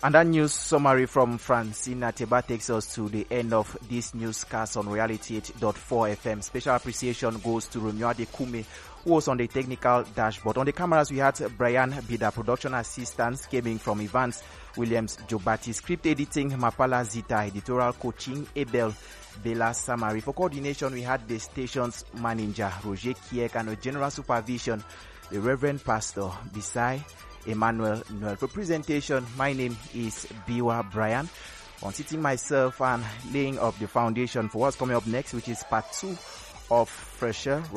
And that news summary from Francina Teba takes us to the end of this newscast on Reality 8.4 FM. Special appreciation goes to Romeo Adekume, who was on the technical dashboard. On the cameras, we had Brian Bida. Production assistants came in from Evans Williams Jobati. Script editing, Mapala Zita. Editorial coaching, Abel Bela Samari. For coordination, we had the station's manager, Roger Kiek, and a general supervision, the Reverend Pastor Bisai Emmanuel Noel. For presentation, my name is Biwa Brian. On sitting myself and laying up the foundation for what's coming up next, which is part 2 of Fresher.